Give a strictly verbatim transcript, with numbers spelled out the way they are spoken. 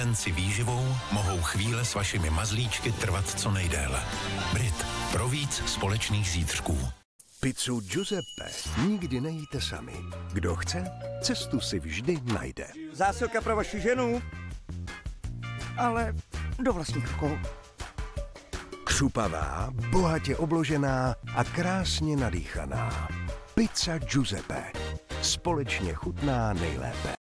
si výživou mohou chvíle s vašimi mazlíčky trvat co nejdéle. Brit. Pro víc společných zítřků. Pizzu Giuseppe nikdy nejíte sami. Kdo chce, cestu si vždy najde. Zásilka pro vaši ženu, ale do vlastních rukou. Křupavá, bohatě obložená a krásně nadýchaná. Pizza Giuseppe. Společně chutná nejlépe.